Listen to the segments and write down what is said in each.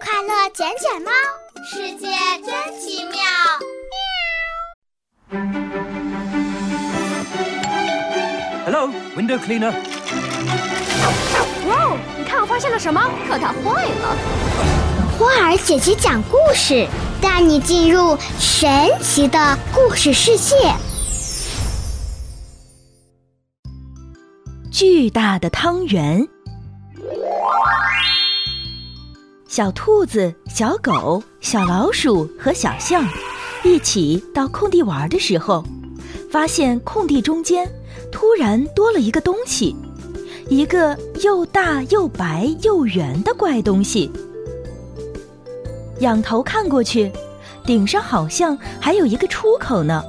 快乐捡捡猫，世界真奇妙。 Hello, window cleaner. 哇，你看我发现了什么？可它坏了。 花儿姐姐讲故事，带你进入神奇的故事世界。 巨大的汤圆。小兔子、小狗、小老鼠和小象一起到空地玩的时候，发现空地中间突然多了一个东西，一个又大又白又圆的怪东西。仰头看过去，顶上好像还有一个出口呢。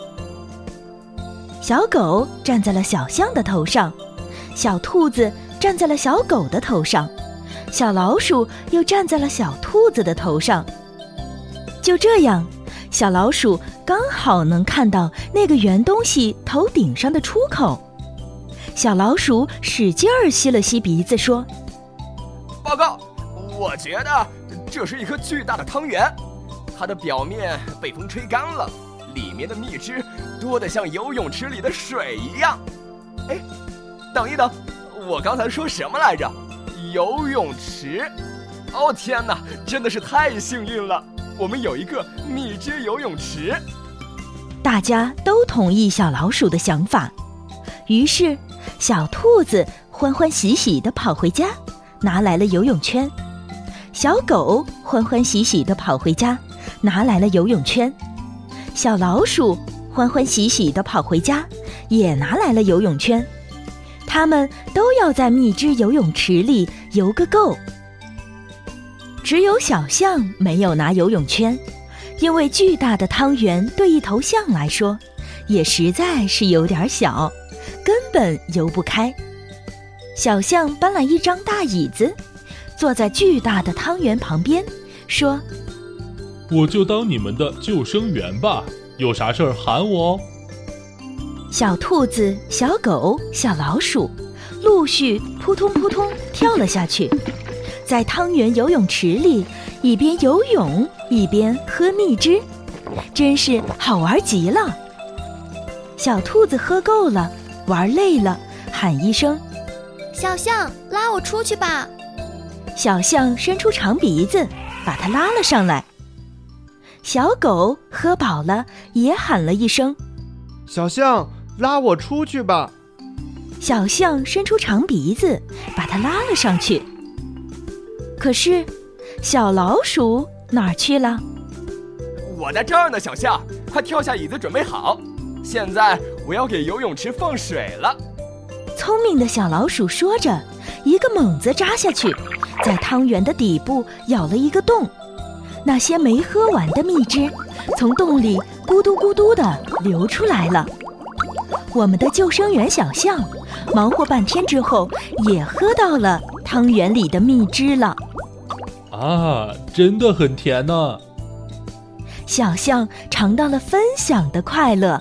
小狗站在了小象的头上，小兔子站在了小狗的头上，小老鼠又站在了小兔子的头上。就这样，小老鼠刚好能看到那个圆东西头顶上的出口。小老鼠使劲儿吸了吸鼻子说： 报告，我觉得这是一颗巨大的汤圆，它的表面被风吹干了，里面的蜜汁多得像游泳池里的水一样。哎，等一等，我刚才说什么来着？游泳池？哦天哪，真的是太幸运了，我们有一个蜜汁游泳池。 大家都同意小老鼠的想法，于是小兔子欢欢喜喜地跑回家，拿来了游泳圈。小狗欢欢喜喜地跑回家，拿来了游泳圈。小老鼠欢欢喜喜地跑回家，也拿来了游泳圈。他们都要在蜜汁游泳池里游个够。只有小象没有拿游泳圈，因为巨大的汤圆对一头象来说也实在是有点小，根本游不开。小象搬来一张大椅子，坐在巨大的汤圆旁边，说： 我就当你们的救生员吧，有啥事儿喊我哦。 小兔子、小狗、小老鼠陆续扑通扑通跳了下去，在汤圆游泳池里一边游泳一边喝蜜汁，真是好玩极了。小兔子喝够了，玩累了，喊一声： 小象，拉我出去吧。 小象伸出长鼻子把它拉了上来。小狗喝饱了也喊了一声： 小象，拉我出去吧。 小象伸出长鼻子把它拉了上去。可是小老鼠哪儿去了？ 我在这儿呢，小象，快跳下椅子准备好，现在我要给游泳池放水了。 聪明的小老鼠说着，一个猛子扎下去，在汤圆的底部咬了一个洞，那些没喝完的蜜汁从洞里咕嘟咕嘟地流出来了。我们的救生员小象忙活半天之后，也喝到了汤圆里的蜜汁了。 啊，真的很甜呢。 小象尝到了分享的快乐。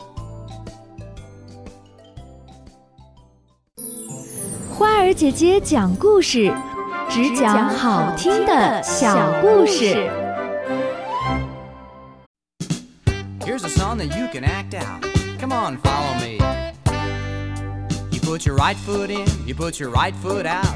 花儿姐姐讲故事，只讲好听的小故事。 Here's a song that you can act out. Come on, follow me. You put your right foot in, you put your right foot out.